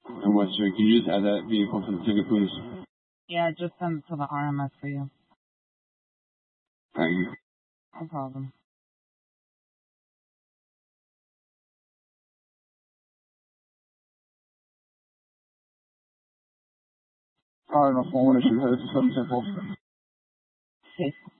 And what, sir? Can you just add that vehicle to the ticket, please? Yeah, just send it to the RMS for you. Thank you. No problem. Alright, no phone issue. It's so simple. Safe.